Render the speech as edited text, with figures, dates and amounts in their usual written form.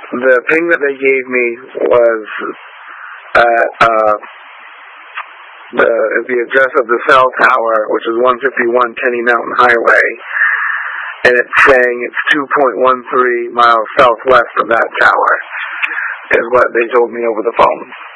The ping that they gave me was at the address of the cell tower, which is 151 Tenny Mountain Highway, and it's saying it's 2.13 miles southwest of that tower, is what they told me over the phone.